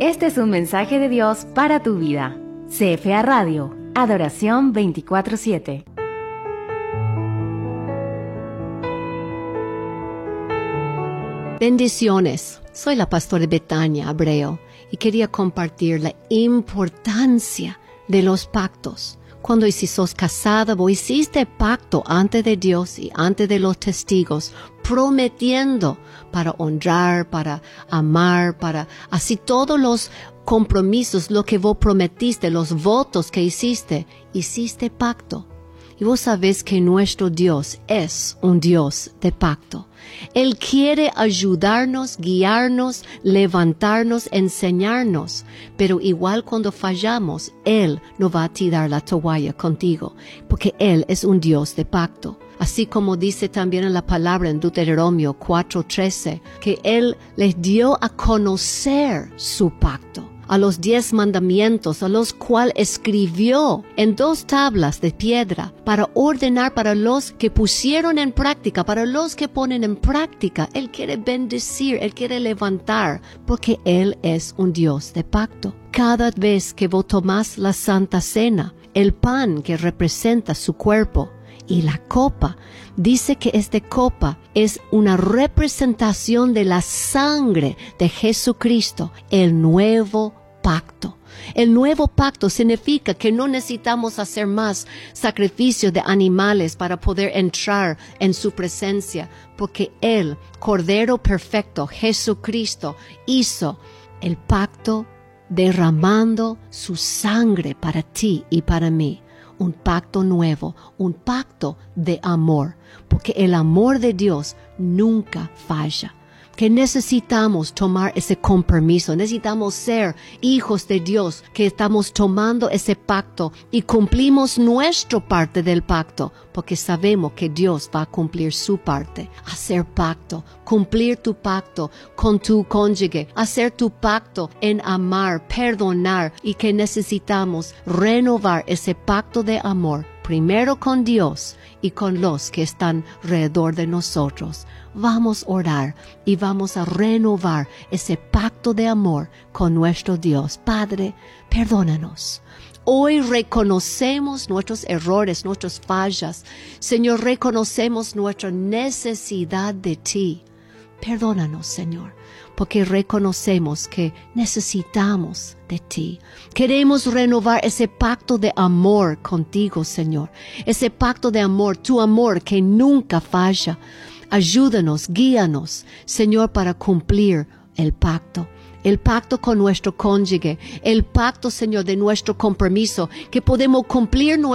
Este es un mensaje de Dios para tu vida. CFA Radio, Adoración 24/7. Bendiciones. Soy la pastora Betania Abreu y quería compartir la importancia de los pactos. Cuando sos casada, vos hiciste pacto ante de Dios y ante de los testigos, prometiendo para honrar, para amar, para así todos los compromisos, lo que vos prometiste, los votos que hiciste pacto. Y vos sabés que nuestro Dios es un Dios de pacto. Él quiere ayudarnos, guiarnos, levantarnos, enseñarnos. Pero igual cuando fallamos, Él no va a tirar la toalla contigo, porque Él es un Dios de pacto. Así como dice también en la palabra en Deuteronomio 4:13, que Él les dio a conocer su pacto, a los 10 mandamientos, a los cuales escribió en 2 tablas de piedra para ordenar para los que pusieron en práctica, para los que ponen en práctica. Él quiere bendecir, Él quiere levantar, porque Él es un Dios de pacto. Cada vez que vos tomás la Santa Cena, el pan que representa su cuerpo y la copa, dice que esta copa es una representación de la sangre de Jesucristo, el nuevo pacto. El nuevo pacto significa que no necesitamos hacer más sacrificios de animales para poder entrar en su presencia, porque el Cordero perfecto, Jesucristo, hizo el pacto derramando su sangre para ti y para mí. Un pacto nuevo, un pacto de amor, porque el amor de Dios nunca falla. Que necesitamos tomar ese compromiso, necesitamos ser hijos de Dios, que estamos tomando ese pacto y cumplimos nuestra parte del pacto, porque sabemos que Dios va a cumplir su parte. Hacer pacto, cumplir tu pacto con tu cónyuge, hacer tu pacto en amar, perdonar, y que necesitamos renovar ese pacto de amor, primero con Dios y con los que están alrededor de nosotros. Vamos a orar y vamos a renovar ese pacto de amor con nuestro Dios. Padre, perdónanos. Hoy reconocemos nuestros errores, nuestras fallas. Señor, reconocemos nuestra necesidad de ti. Perdónanos, Señor, porque reconocemos que necesitamos de ti. Queremos renovar ese pacto de amor contigo, Señor. Ese pacto de amor, tu amor que nunca falla. Ayúdanos, guíanos, Señor, para cumplir el pacto. El pacto con nuestro cónyuge, el pacto, Señor, de nuestro compromiso, que podemos cumplir